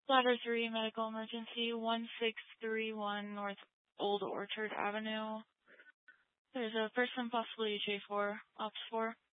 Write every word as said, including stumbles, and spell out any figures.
Ladder three, medical emergency, one six three one North Old Orchard Avenue. There's a person, possibly J four, Ops four.